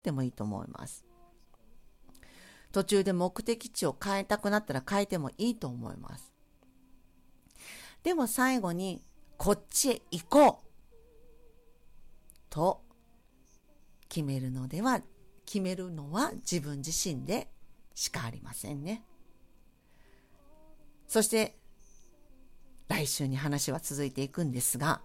ってもいいと思います。途中で目的地を変えたくなったら変えてもいいと思います。でも最後にこっちへ行こうと決めるのは自分自身でしかありませんね。そして来週に話は続いていくんですが、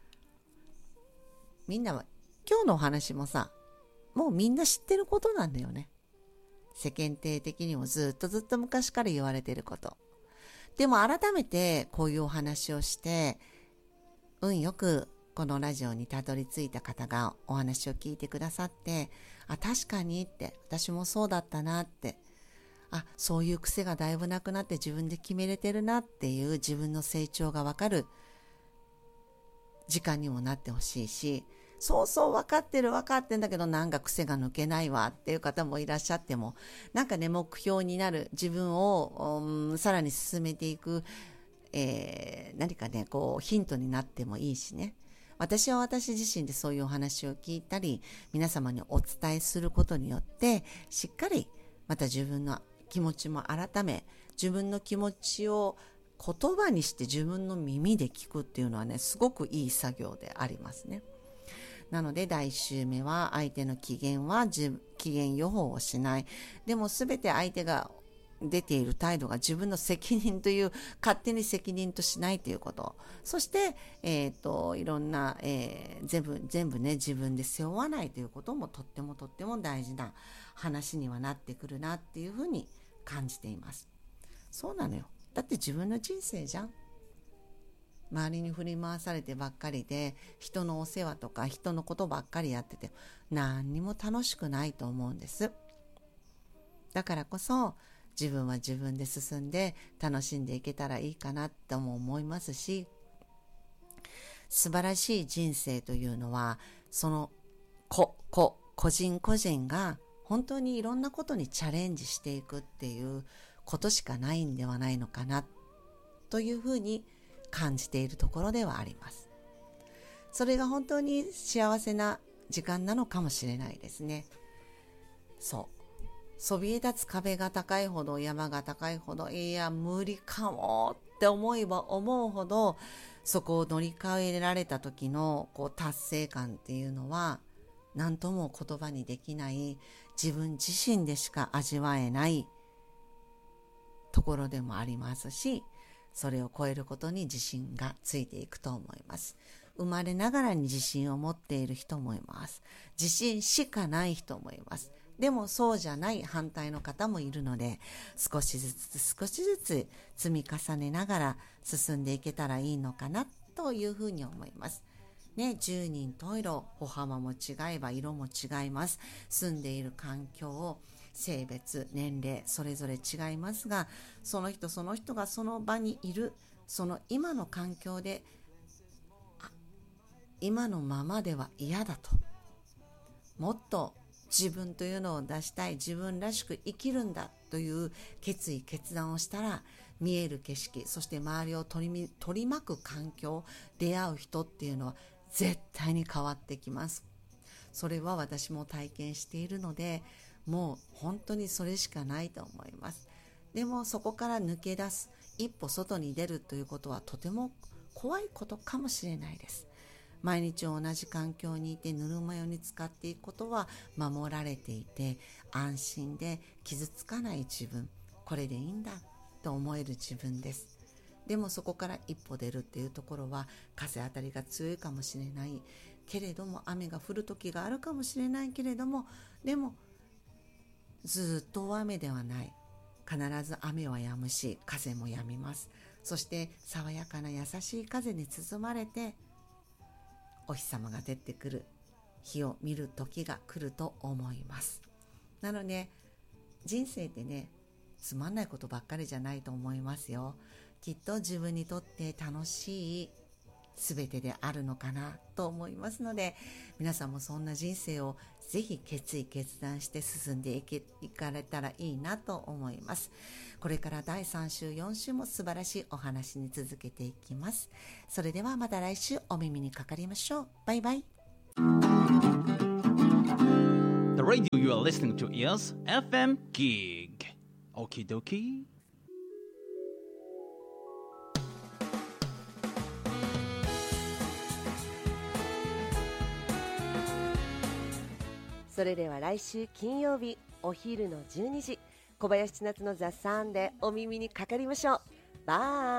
みんなは今日のお話もさ、もうみんな知ってることなんだよね。世間体的にもずっと昔から言われていること。でも改めてこういうお話をして、運よくこのラジオにたどり着いた方がお話を聞いてくださって、あ、確かにって、私もそうだったなって、あ、そういう癖がだいぶなくなって自分で決めれてるなっていう自分の成長がわかる時間にもなってほしいし、そうそう分かってんだけどなんか癖が抜けないわっていう方もいらっしゃっても、なんかね、目標になる自分を、さらに進めていく、何かね、こうヒントになってもいいしね。私は私自身でそういうお話を聞いたり、皆様にお伝えすることによって、しっかりまた自分の気持ちも改め、自分の気持ちを言葉にして自分の耳で聞くっていうのはね、すごくいい作業でありますね。なので第1週目は相手の機嫌予報をしない。でも全て相手が出ている態度が自分の責任という、勝手に責任としないということ。そして、いろんな、全部ね、自分で背負わないということもとっても大事な話にはなってくるなっていうふうに感じています。そうなのよ。だって自分の人生じゃん。周りに振り回されてばっかりで、人のお世話とか人のことばっかりやってて、何にも楽しくないと思うんです。だからこそ、自分は自分で進んで楽しんでいけたらいいかなとも思いますし、素晴らしい人生というのは、その個人個人が本当にいろんなことにチャレンジしていくっていうことしかないんではないのかなというふうに感じているところではあります。それが本当に幸せな時間なのかもしれないですね。そう。そびえ立つ壁が高いほど、山が高いほど、いや無理かもって思えば思うほど、そこを乗り越えられた時の達成感っていうのは、何とも言葉にできない、自分自身でしか味わえないところでもありますし、それを超えることに自信がついていくと思います。生まれながらに自信を持っている人もいます。自信しかない人もいます。でもそうじゃない反対の方もいるので、少しずつ積み重ねながら進んでいけたらいいのかなというふうに思います。ね、十人十色、歩幅も違えば色も違います。住んでいる環境、性別、年齢、それぞれ違いますが、その人がその場にいる、その今の環境で、今のままでは嫌だと。もっと自分というのを出したい、自分らしく生きるんだという決断をしたら、見える景色、そして周りを取り巻く環境、出会う人っていうのは絶対に変わってきます。それは私も体験しているので、もう本当にそれしかないと思います。でもそこから抜け出す、一歩外に出るということはとても怖いことかもしれないです。毎日同じ環境にいてぬるま湯に浸かっていくことは守られていて、安心で傷つかない自分、これでいいんだと思える自分です。でもそこから一歩出るっていうところは、風当たりが強いかもしれないけれども、雨が降る時があるかもしれないけれども、でもずっと大雨ではない。必ず雨は止むし、風も止みます。そして爽やかな優しい風に包まれて、お日様が出てくる日を見る時が来ると思います。なので人生ってね、つまんないことばっかりじゃないと思いますよ。きっと自分にとって楽しい全てであるのかなと思いますので、皆さんもそんな人生をぜひ決断して進んでいかれたらいいなと思います。これから第3週4週も素晴らしいお話に続けていきます。それではまた来週お耳にかかりましょう。バイバイ。 The radio you are listening to is FM Gig. Okie dokie. それでは来週金曜日お昼の12時、小林千夏のザ・サンでお耳にかかりましょう。バイ。